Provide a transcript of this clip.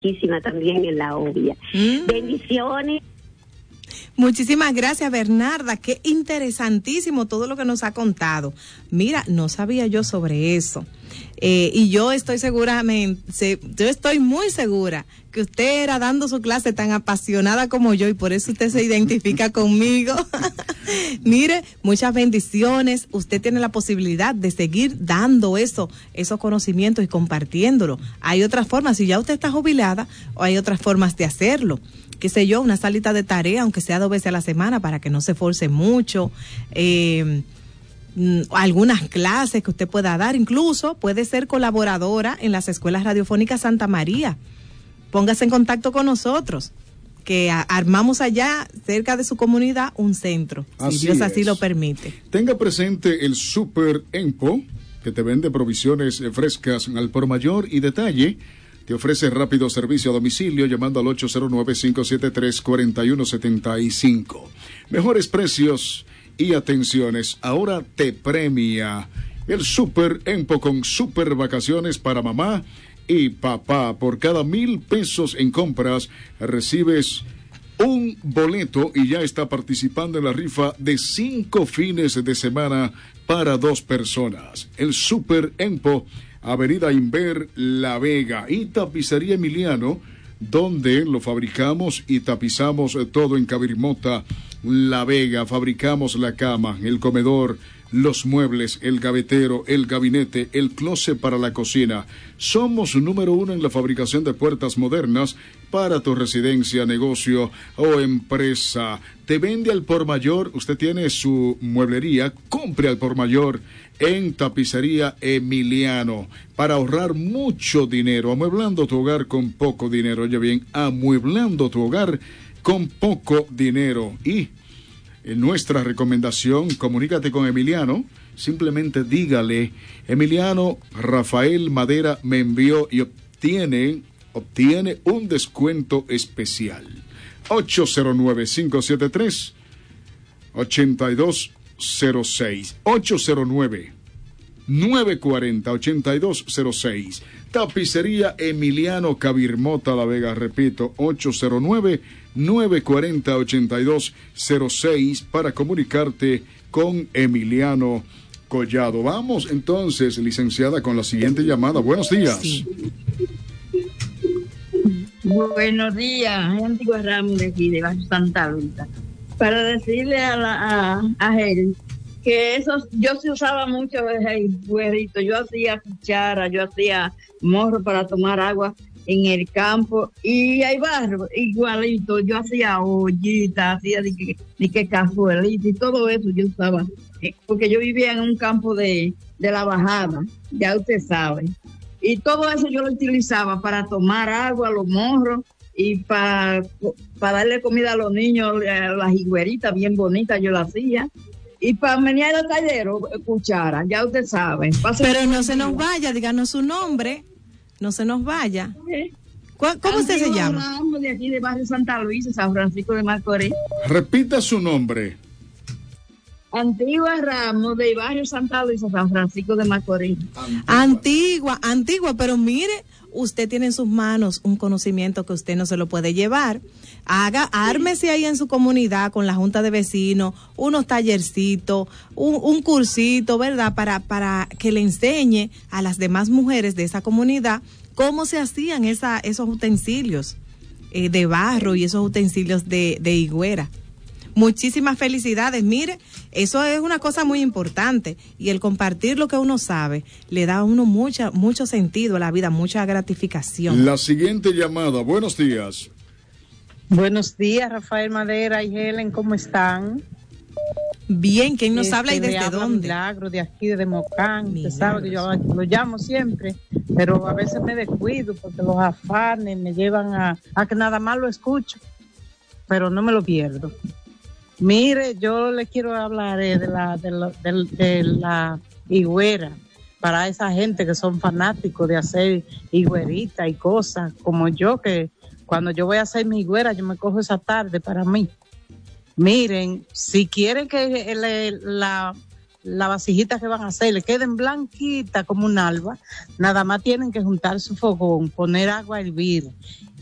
muchísima también en la obvia. Bendiciones. Muchísimas gracias, Bernarda. Qué interesantísimo todo lo que nos ha contado. Mira, no sabía yo sobre eso. Y yo estoy muy segura que usted era dando su clase tan apasionada como yo y por eso usted se identifica conmigo. Mire, muchas bendiciones. Usted tiene la posibilidad de seguir dando esos conocimientos y compartiéndolo. Hay otras formas, si ya usted está jubilada, o hay otras formas de hacerlo. Qué sé yo, una salita de tarea, aunque sea 2 veces a la semana, para que no se force mucho. Algunas clases que usted pueda dar, incluso puede ser colaboradora en las escuelas radiofónicas Santa María. Póngase en contacto con nosotros, que armamos allá cerca de su comunidad un centro, si Dios así lo permite. Tenga presente el Super Empo, que te vende provisiones frescas al por mayor y detalle. Te ofrece rápido servicio a domicilio llamando al 809-573-4175. Mejores precios y atenciones. Ahora te premia el Super Empo con super vacaciones para mamá y papá. Por cada 1,000 pesos en compras recibes un boleto y ya está participando en la rifa de 5 fines de semana para 2 personas. El Super Empo, Avenida Inver, La Vega, y Tapicería Emiliano, donde lo fabricamos y tapizamos todo en Cabirimota, La Vega. Fabricamos la cama, el comedor, los muebles, el gavetero, el gabinete, el closet para la cocina. Somos número 1 en la fabricación de puertas modernas para tu residencia, negocio o empresa. Te vende al por mayor. Usted tiene su mueblería, compre al por mayor en Tapicería Emiliano para ahorrar mucho dinero, amueblando tu hogar con poco dinero. Oye bien, amueblando tu hogar con poco dinero. Y en nuestra recomendación, comunícate con Emiliano, simplemente dígale: Emiliano, Rafael Madera me envió, y obtiene un descuento especial. 809-573-8206, 809-940-8206. Tapicería Emiliano, Cabirmota, La Vega. Repito, 809-940-8206 para comunicarte con Emiliano Collado. Vamos entonces, licenciada, con la siguiente llamada. Buenos días. Sí. Buenos días, Antigua Ramos de aquí, de Barrio Santa Luisa. Para decirle a él que yo sí usaba mucho el güerito. Yo hacía cuchara, yo hacía morro para tomar agua en el campo, y hay barro igualito. Yo hacía ollitas, hacía de que cazuelita y todo eso yo usaba, porque yo vivía en un campo de la bajada, ya usted sabe. Y todo eso yo lo utilizaba para tomar agua, los morros, y para darle comida a los niños, las higueritas bien bonitas yo las hacía. Y para menear el caldero, cuchara, ya usted sabe. Pero no se nos vaya, díganos su nombre, no se nos vaya. ¿Cómo usted se llama? De aquí de Barrio Santa Luisa, San Francisco de Macorís. Repita su nombre. Antigua Ramos, de Barrio Santa Luisa, San Francisco de Macorís. Antigua, pero mire, usted tiene en sus manos un conocimiento que usted no se lo puede llevar. Ármese ahí en su comunidad con la junta de vecinos, unos tallercitos, un cursito, ¿verdad? Para que le enseñe a las demás mujeres de esa comunidad cómo se hacían esos utensilios de barro y esos utensilios de higuera. Muchísimas felicidades. Mire, eso es una cosa muy importante, y el compartir lo que uno sabe le da a uno mucho sentido a la vida, mucha gratificación. La siguiente llamada. Buenos días. Buenos días, Rafael Madera y Helen, ¿cómo están? Bien, ¿quién nos habla y desde dónde? Milagro, de aquí, de Mocán. Usted sabe que yo lo llamo siempre, pero a veces me descuido porque los afanes me llevan a que nada más lo escucho, pero no me lo pierdo. Mire, yo le quiero hablar de la higuera, para esa gente que son fanáticos de hacer higuerita y cosas, como yo, que cuando yo voy a hacer mi higuera, yo me cojo esa tarde para mí. Miren, si quieren que la vasijita que van a hacer, le queden blanquitas como un alba, nada más tienen que juntar su fogón, poner agua a hervir